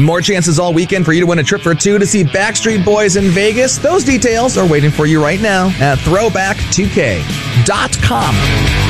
More chances all weekend for you to win a trip for two to see Backstreet Boys in Vegas. Those details are waiting for you right now at throwback2k.com.